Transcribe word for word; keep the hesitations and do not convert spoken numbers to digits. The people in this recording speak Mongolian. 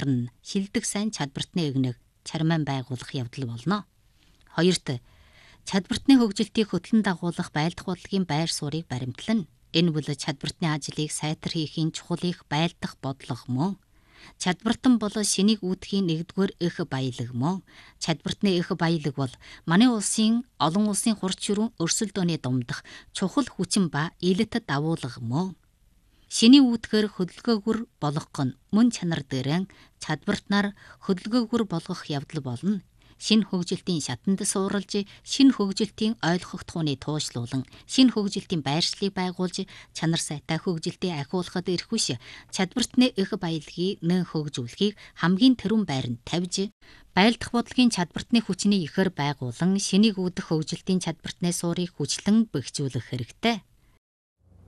нь шилдэг сайн чадвартны эгнэг чармайн байгуулах явдал болно. Хоёрт чадвартны хөгжилтийг хөтлөн дагуулах байлдах бодлогын байр суурийг баримтлана. Энэ бол чадвартны ажлыг сайтар хийхийн чухал их байлдах бодлого мөн. Чадвартан бол шинийг үүдхийн нэгдүгээр их баялаг мөн. Чадвартны их баялаг бол манай улсын олон улсын хурц ширүүн өрсөлдөөний дундах чухал хүчин ба илэт давуулга мөн. Шиний үүдгээр хөдөлгөөгөр болгох нь мөн чанар дээрэн чадвартнаар хөдөлгөөгөр болгох явдал болно. Шинэ хөгжилтийн шатанд суурилж, шинэ хөгжилтийн ойлгогдохууны туушлуулан, шинэ хөгжилтийн байршлыг байгуулж, чанар сайтай хөгжилтийг ахиулахад эрхвиш чадвартны их баялагийг нэн хөгжүүлэхийг хамгийн түрүүн байранд тавьж, байлдах бодлогын чадвартны хүчний ихэр байгуулан, шинийг үүдэх хөгжилтийн чадвартны суурийг хүчлэн бэхжүүлэх хэрэгтэй.